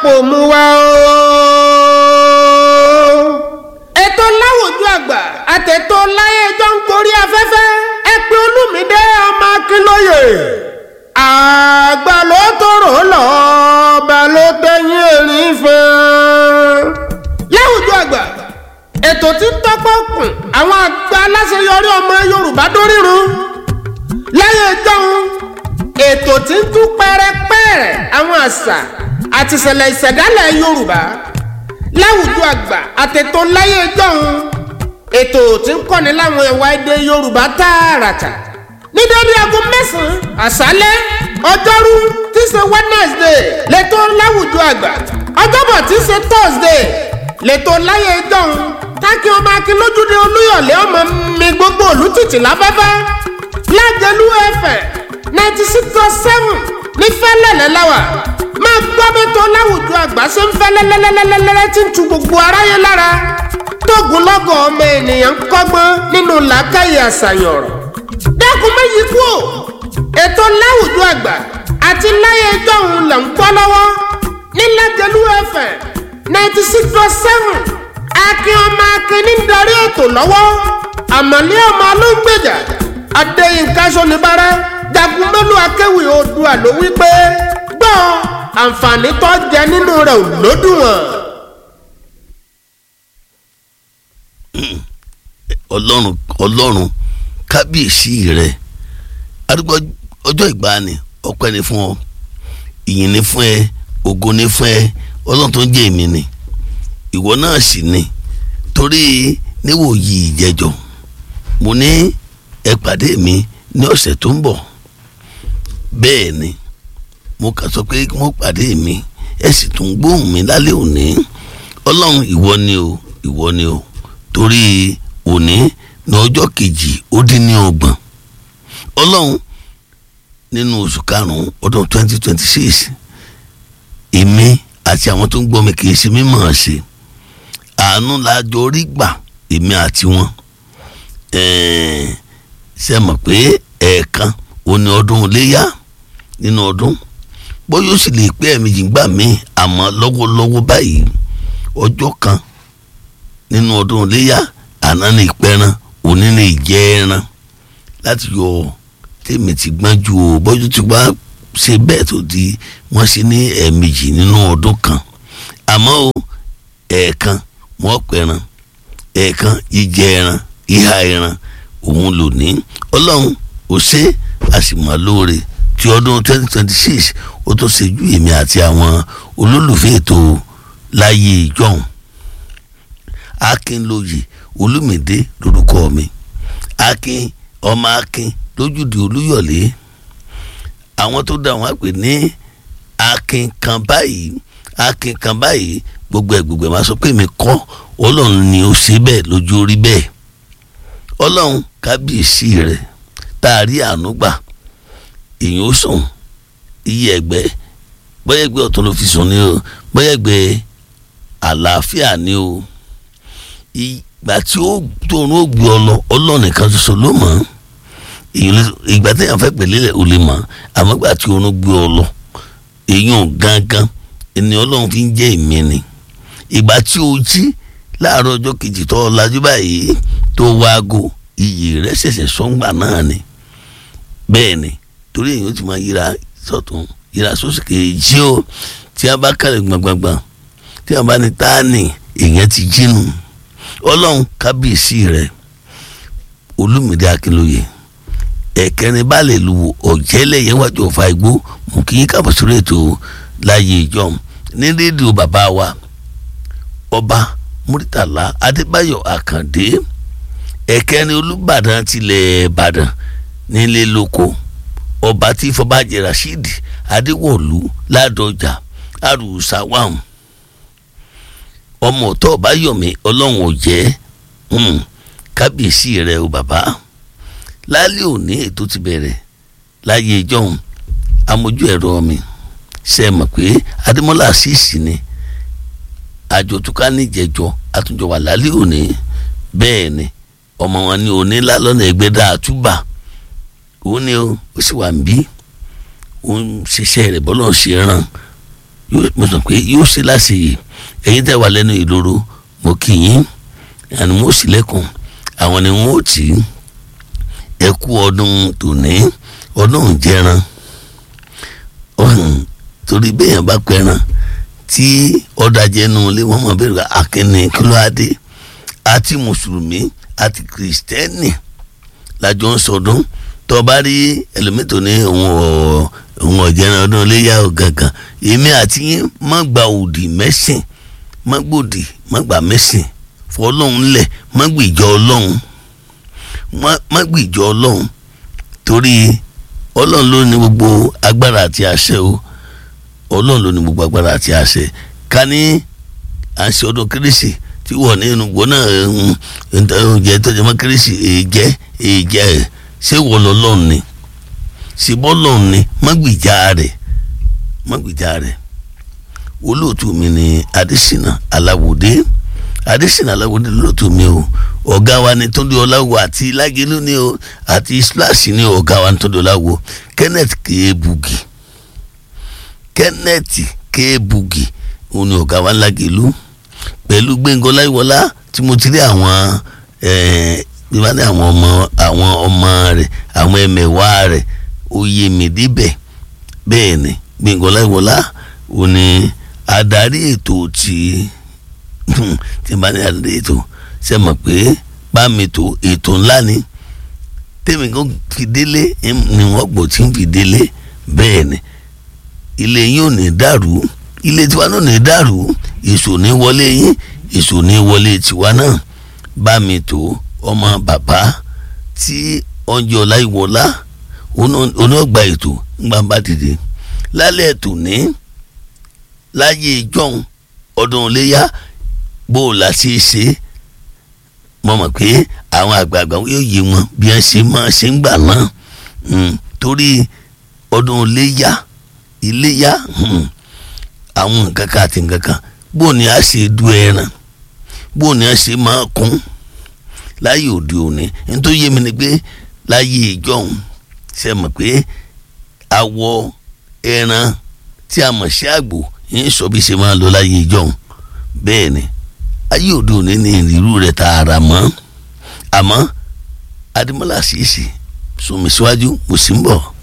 kò mú wá o. ètò láwùjọ àgbà àtètò láyé ẹjọ́ ń gorí afẹ́fẹ́ ẹ pé Olúmídé ọmọ Akínlóye. àgbà ló tọrọ lọ ọba ló tẹ̀yìn erin fẹ́. láwùjọ àgbà ètò tí ń tọ́pọ̀ kùn àwọn àgbà aláṣeyọrí ọmọ Yorùbá dórírun. láyé ẹjọ́ ètò tí ń tú pẹ́rẹ́pẹ́rẹ́ àwọn àṣà àti ìṣẹ̀lẹ̀ ìṣẹ̀dálẹ̀ Yorùbá. láwùjọ àgbà àtètò láyé ẹjọ́un ètò tí ń kọ́ni láwọn ẹ̀wà èdè Yorùbá tààràtà ní dédé aago 9 àṣálẹ́ ọjọ́rú tí í ṣe Wednesday lẹ́tọ́ láwùjọ àgbà ọjọ́bọ̀ tí í ṣe Thursday lẹ́tọ́ láyé ẹjọ́un tákì ọmọ Akínlójúdé Olúyọ̀lé ọmọ mi gbogbo olùtìtì láfẹ́fẹ́ Lágelú FM 96.7 ní Fẹ́lẹ́lẹ́ láwà máa gbọ́ bí tó láwùjọ àgbà ṣe ń fẹ́ lẹ́lẹ́lẹ́lẹ́lẹ́ tí ń tu gbogbo aráyé lára tóògùn lọ́gọ̀ ọmọ ènìyàn ń kọ́gbọ́n nínú làákàyè àṣàyàn ọ̀rọ̀. dákun méjì kú ò ètò láwùjọ àgbà àti láyé ẹjọ́ òun là ń gbọ́ lọ́wọ́ ní Lágelú FM 96.7 Akin ọmọ Akin ní darí ètò lọ́wọ́ Àmọ̀lé ọmọ Olúgbèjà Adéyínká Ṣóníbárà Jagunmólú Akéwì Oòduà ló wí pé gbọ́ àǹfààní tó jẹ nínú rẹ̀ ò lódùwọ̀n. ọlọ́run kábíyèsí rẹ̀ arúgbó ọjọ́ ìgbàanì ọpẹ́ ni fún ọ ìyìn ni fún ẹ ògo ni fún ẹ ọlọ́run tó ń jẹ́ èmi ni ìwọ náà sì ni torí níwòyí ìjẹjọ mo ní ẹ pàdé mi ní ọ̀sẹ̀ tó ń bọ̀ bẹ́ẹ̀ ni mo kà sọ pé mo pàdé mi ẹ sì tún gbóhùn mi lálẹ́ òní ọlọ́run ìwọ ni o torí òní ní ọjọ́ kejì ó dín ní 30 ọlọ́run nínú oṣù karùn-ún ọdún 2026 èmi àti àwọn tó ń gbọ́ mi kì í ṣe mímọ̀ ṣe àánú lájọ rí gbà èmi àti wọn ṣe mọ̀ pé ẹ̀ẹ̀kan òní ọdún iléyá nínú ọdún bóyá ó sì lè pé ẹ̀ẹ̀mejì gbà mí àmọ́ lọ́wọ́lọ́wọ́ báyìí ọjọ́ kan nínú ọdún iléyá àná ní ìpẹ́ran òní ní ìjẹ́ ẹran láti yọ tèmi ti gbọ́n ju o bójú ti wá ṣe bẹ́ẹ̀ tó di wọ́n ṣe ní ẹ̀ẹ̀mejì nínú ọdún kan àmọ́ o ẹ̀ẹ̀kan wọ́n pẹ̀ran ẹ̀ẹ̀kan ìjẹ́ ẹran ìhà ẹran òun lò ní ọlọ́run ò ṣe àṣìmọ́ lóore ti ọdún 2026 ó tó ṣe ju èmi àti àwọn olólùfẹ́ ètò láyé ìjọ́un Akínlóye Olúmídé lórúkọ mi Akin ọmọ Akin lójúde Olúyọ̀lé àwọn tó dá wọn pè ní Akin kan báyìí gbogbo ẹ̀ máa sọ pé mi kọ́ ọlọ́run ni ó ṣe bẹ́ẹ̀ lójú orí bẹ́ẹ̀ ọlọ́run kábíyèsí rẹ̀ tá a rí àánú gbà èyí ó sùn iye ẹgbẹ́ bóyá ẹgbẹ́ ọ̀tún ló fi sùn ni o bóyá ẹgbẹ́ àlàáfíà ni o ìgbà tí ó tóun ó gbé ọ lọ ọlọ́run nìkan ṣoṣo ló mọ̀ ìgbà tí èèyàn fẹ́ pẹ̀lẹ́ ò lè mọ̀ àmọ́ ìgbà tí òun gbé ọ lọ èèyàn gangan ẹni ọlọ́run fi ń jẹ́ èmi ni ìgbà tí o jí láàárọ̀ ọjọ́ kejì tó ọ lajú báyìí tó wáago iyì rẹ̀ ṣẹ̀ṣẹ̀ sọ́ngbà náà ni bẹ́ẹ̀ ni torí èèyàn ti máa yíra sọ́tún yíra sósì kejì o tí a bá kálẹ̀ gbàngbàngbà tí a bá ní táàní èèyàn ti jínú ọlọ́run kábíyèsí rẹ̀ Olúmídé Akínlóye ẹ̀kẹrin bá lè lu ọ̀jẹ́lẹ̀ yẹn wájú ọ̀fà igbó mú kí yín kábọ̀ sórí ètò láyé ìjọ ní rédíò bàbá wa ọba Múrítàlá Adébáyọ̀ Àkàndé ẹ̀kẹrin Olúbàdàn tilẹ̀ Ìbàdàn nílé lóko ọba tí Fọbájẹ Rasheed Adéwọ̀lú Ládọjà àrùsà wàhùn ọmọ ọ̀tọ̀ Ọbáyọ̀mí ọlọ́run ò jẹ́ kábíyèsí rẹ̀ o bàbá lálẹ́ òní ètò ti bẹ̀rẹ̀ láyé ìjọ́un amójú ẹ̀rọ mi ṣe mọ̀ pé Adémọ́lá Àṣìṣì ni àjọ tó ká níjẹ̀jọ àtúnjọ wà lálẹ́ òní bẹ́ẹ̀ ni ọmọ wọn ní onílá lọ́nà Ẹgbẹ́dá àtúbà òun ni ó sì wà ń bí òun ṣiṣẹ́ rẹ̀ bọ́lọ̀ ṣe ràn mo sọ pé yóò ṣe láṣeyè. ẹ̀yin tẹ́ wà lẹ́nu ìloro mo kì yín àni mo sì lẹ́kùn àwọn ni wọ́n ó tì í. ẹ kú ọdún tòní ọdún jẹran torí bẹ́ẹ̀ bá pẹran tí ọ̀dà jẹnu lé wọ́n mọ̀ bẹ́ẹ̀ akínní kílódé àti mùsùlùmí àti kìrìsìtẹ́nì lájọ ń sọdún tó bá rí ẹlòmítò ní òun ọ̀jẹ̀rán ọdún iléyà gangan èmi àti yín má gba òdì mẹ́sìn má gbòdì má gbà mẹ́sìn fọlọ́hún lẹ̀ má gbìjọ ọlọ́hún má gbìjọ ọlọ́hún torí ọlọ́hún ló ní gbogbo agbára àti àṣẹ o ọlọ́hún ló ní gbogbo agbára àti àṣẹ ká ní à ń ṣe ọdún kérésì tí wọ́n ní inú gbọ́n náà oúnjẹ tó jẹ mọ́ kérésì èèjẹ́ ṣé wọ́n lọ lọ́hún ni ṣe bọ́ lọ́hún ni má gbìjà rẹ̀ olóòtú mi ni Adésínà Aláwòdé lóòtú mi o ọ̀gá wa ni Túndé Ọláwo àti Lágẹ̀lú ni o àti Splash ni ọ̀gá wa ni Túndé Ọláwo Kenneth K Bugi òun ni ọ̀gá wa Lágẹ̀lú pẹ̀lú Gbẹ́ngà Ọláyíwọlá tí mo ti rí àwọn ìbáni àwọn ọmọ rẹ̀ àwọn ẹ̀mẹ̀wá rẹ̀ oyè mi débẹ̀ bẹ́ẹ̀ ni Gbẹ́ngà Ọláyíwọlá òun ni adarí ètò tí bá ní adarí ètò ṣe mọ̀ pé bá mi tó ètò ńlá ni tèmi kan fi délé ni wọ́n gbọ́ tí ń fi délé bẹ́ẹ̀ ni ilé yín ò ní dàrú ilé tiwa náà ní dàrú èso ní wọlé yín èso ní wọlé tiwa náà bá mi tó ọmọ bàbá tí ọjọ́ Ọláyíwọlá onígbà ètò ńgbà bá dìde lálẹ́ ètò ní láyé ìjọ́un ọdún iléyà bó o la ṣe mo mọ̀ pé àwọn àgbààgbà yóò yé wọn bí wọ́n ṣe máa ṣe ń gbà náà torí ọdún iléyà àwọn nǹkan kan àti nǹkan kan bó ni a ṣe du ẹran bó ni a ṣe máa kún láyé òde òní nítorí yé mi ni pé láyé ìjọ́un ṣe mọ̀ pé awọ ẹran tí a mọ̀ sí àgbò yín sọ bí ṣe máa lọ láyé ìjọ́un bẹ́ẹ̀ ni ayé òde òní ní ìrírú rẹ̀ tààrà mọ́ àmọ́ Adémọ́lá Àṣìṣe sùnmí síwájú mo sì ń bọ̀.